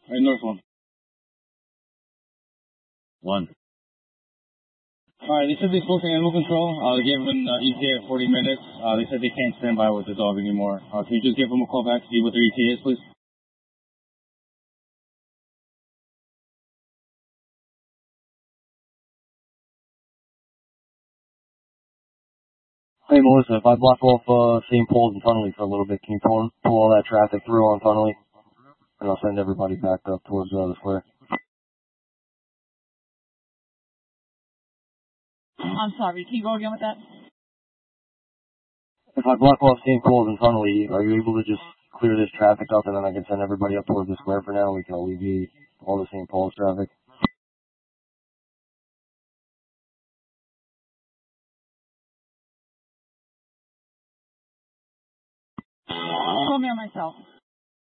Right, north one. One. Alright, they said they're supposed to animal control. They gave them an ETA of 40 minutes. They said they can't stand by with the dog anymore. Can you just give them a call back to see what their ETA is, please? Hey Melissa, if I block off St. Paul's and Tunnelly for a little bit, can you pull all that traffic through on Tunnelly? And I'll send everybody back up towards the square. I'm sorry, can you go again with that? If I block off St. Paul's and Tunnelly, are you able to just clear this traffic up and then I can send everybody up towards the square for now and we can alleviate all the St. Paul's traffic? Call me on my cell.